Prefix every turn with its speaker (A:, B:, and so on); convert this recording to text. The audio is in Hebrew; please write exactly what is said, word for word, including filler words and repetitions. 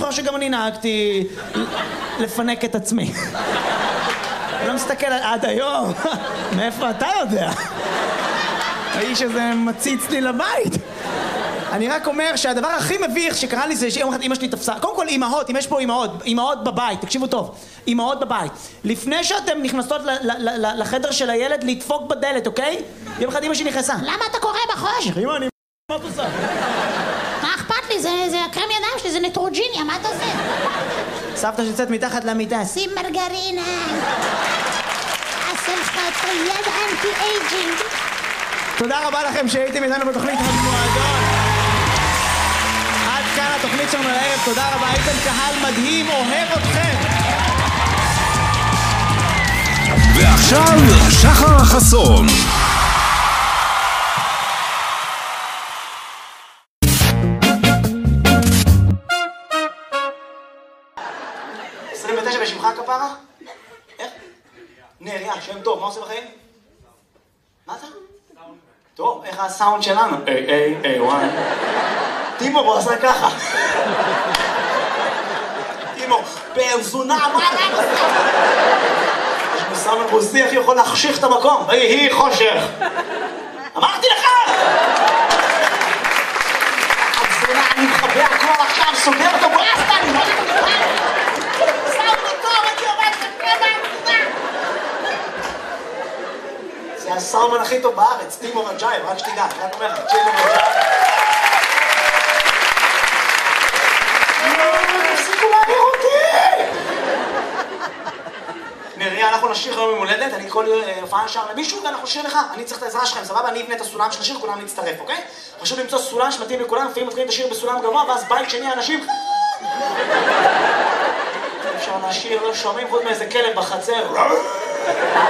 A: בטוח שגם אני נהגתי לפנק את עצמי. אני לא מסתכל עד היום. מאיפה אתה יודע? האיש הזה מציץ לי לבית. אני רק אומר שהדבר הכי מביך שקרה לי זה שיום אחד אמא שלי תפסה. קודם כל אמהות, אם יש פה אמהות, אמהות בבית, תקשיבו טוב, אמהות בבית. לפני שאתם נכנסות לחדר של הילד, לדפוק בדלת, אוקיי? יום אחד אמא שלי נכנסה.
B: למה אתה קורא בחושך?
A: אמא, אני... מה את עושה?
B: מה אכפת לי? זה הקרם ידיים שלי, זה נטרוג'יניה, מה אתה עושה?
A: סבתא שיוצאת מתחת למיטה.
B: שים מרגרינה. עשה לך את היד אנטי אייג'ינג.
A: תודה רבה לכם שהייתם איתנו בתוכנית המועדון. עד כאן התוכנית שלנו לערב, תודה רבה, הייתם קהל מדהים, אוהב אתכם.
C: ועכשיו שחר חסון.
A: עשרים ותשע בשמך כפרה? איך? נריה, שם טוב, מה עושה בחיים? מה אתה? טוב, איך הסאונד שלנו? איי, איי, איי, וואי. טימו, הוא עשה ככה. טימו, פרזונה, מה אתה עושה? יש מסאמן רוסי, איך יכול להחשיך את המקום? ויהי חושך. אמרתי לך! פרזונה, אני מחבא הכל עכשיו, סוגר אותו ברסטה, אני לא יודע. סאונד אותו, אני עובד כפרדה. זה הסאומן הכי טוב בארץ, טימו רג'אי, רק שתדע, רק אומר לך, טימו רג'אי. תפסיקו להעביר אותי! נריה, אנחנו נשאיר היום יום הולדת, אני כל הופעה נשאר למישהו ואנחנו נשאיר לך, אני צריך את העזרה שלכם, סבבה? אני אבנה את הסולם של השיר, כולם נצטרף, אוקיי? חשוב למצוא סולם שמתאים לכולם, לפעמים מתחילים את השיר בסולם גבוה, ואז בית שני האנשים... אפשר להשאיר, לא שומעים חוץ מאיזה כלב בחצר.